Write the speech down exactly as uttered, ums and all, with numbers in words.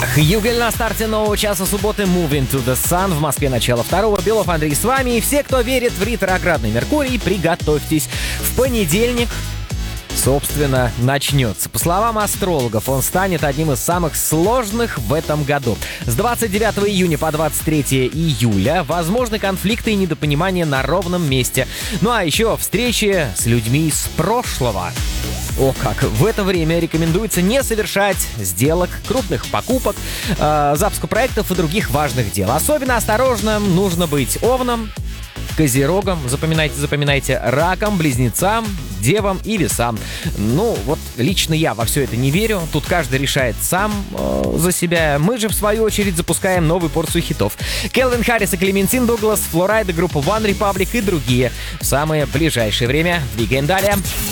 Хьюгель на старте нового часа субботы Moving to the Sun. В Москве начало второго. Белов Андрей с вами. И все, кто верит в ретроградный Меркурий, приготовьтесь. В понедельник, собственно, начнется. По словам астрологов, он станет одним из самых сложных в этом году. С двадцать девятого июня по двадцать третьего июля возможны конфликты и недопонимания на ровном месте. Ну а еще встречи с людьми из прошлого. О как! В это время рекомендуется не совершать сделок, крупных покупок, э, запуска проектов и других важных дел. Особенно осторожным нужно быть овном, козерогом, запоминайте, запоминайте, раком, близнецам, девам и весам. Ну, вот лично я во все это не верю. Тут каждый решает сам э, за себя. Мы же, в свою очередь, запускаем новую порцию хитов. Кельвин Харрис и Клементин Дуглас, Флорайда, группа One Republic и другие. В самое ближайшее время двигаем далее.